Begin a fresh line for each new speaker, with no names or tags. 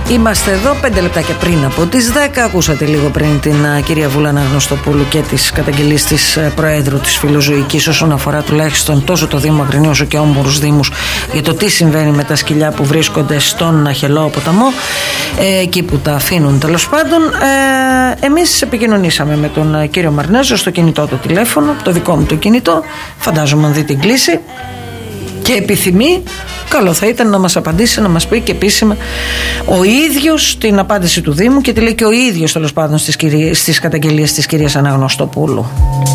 Είμαστε εδώ 5 λεπτάκια πριν από τις 10. Ακούσατε λίγο πριν την κυρία Βούλα Αναγνωστοπούλου και τις καταγγελίες της Προέδρου της Φιλοζωικής όσον αφορά τουλάχιστον τόσο το Δήμο Αγρινίου όσο και όμορους δήμους για το τι συμβαίνει με τα σκυλιά που βρίσκονται στον Αχελό ποταμό, εκεί που τα αφήνουν τέλος πάντων. Εμείς επικοινωνήσαμε με τον κύριο Μαρνέζο στο κινητό του τηλέφωνο, το δικό μου το κινητό, φαντάζομαι αν δει την κλήση και επιθυμεί, καλό θα ήταν να μας απαντήσει, να μας πει και επίσημα ο ίδιος την απάντηση του Δήμου και τη λέει και ο ίδιος τέλος πάντων στις καταγγελίες της κυρίας Αναγνωστοπούλου.